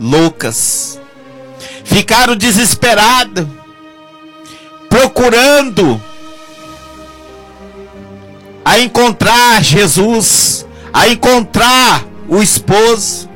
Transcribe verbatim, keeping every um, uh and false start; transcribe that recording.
loucas. Ficaram desesperados, procurando a encontrar Jesus, a encontrar o esposo.